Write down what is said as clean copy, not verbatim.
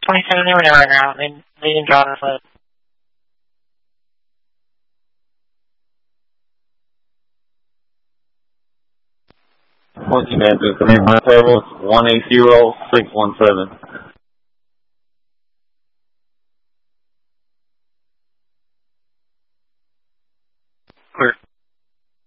27 they were right now. They didn't draw the flip. What's your address? I mean, my table is 180-617.